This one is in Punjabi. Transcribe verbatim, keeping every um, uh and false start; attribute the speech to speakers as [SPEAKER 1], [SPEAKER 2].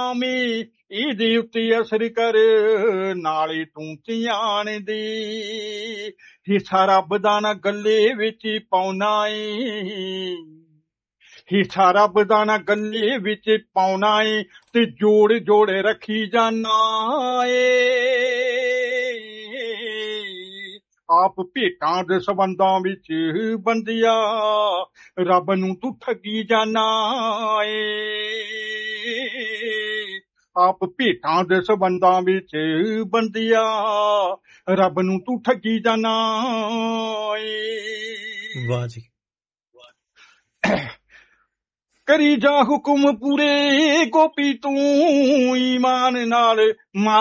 [SPEAKER 1] ਗੁਲਾਮੀ ਇਹਦੇ ਉੱਤੇ ਅਸਰ ਕਰ, ਨਾਲੇ ਤੂੰ ਧਿਆਨ ਦੇ। ਹਿੱਸਾ ਰੱਬ ਦਾ ਨਾ ਗੱਲੇ ਵਿੱਚ ਪਾਉਣਾ ਏ, ਹਿੱਸਾ ਰੱਬ ਦਾ ਨਾ ਗੱਲੇ ਵਿੱਚ ਪਾਉਣਾ ਏ, ਤੇ ਜੋੜ ਜੋੜ ਰੱਖੀ ਜਾਨਾ ਏ। ਆਪ ਭੇਟਾਂ ਦੇ ਸੰਬੰਧਾਂ ਵਿੱਚ ਬੰਦਿਆ, ਰੱਬ ਨੂੰ ਤੂੰ ਠੱਗੀ ਜਾਨਾ ਏ। ਆਪ ਭੇਟਾਂ ਦੇ ਸੰਬੰਧਾਂ ਵਿੱਚ ਬੰਦਿਆ, ਰੱਬ ਨੂੰ ਤੂੰ ਠੱਗੀ ਜਾਨਾ ਏ।
[SPEAKER 2] ਵਾਹ ਜੀ।
[SPEAKER 1] ਕਰੀ ਜਾ ਹੁਕਮ ਪੂਰੇ ਗੋਪੀ ਤੂੰ ਈਮਾਨ ਨਾਲ।